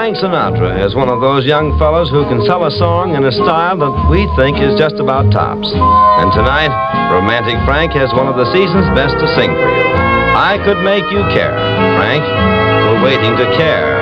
Frank Sinatra is one of those young fellows who can sell a song in a style that we think is just about tops. And tonight, Romantic Frank has one of the season's best to sing for you. I Could Make You Care. Frank, we're waiting to care.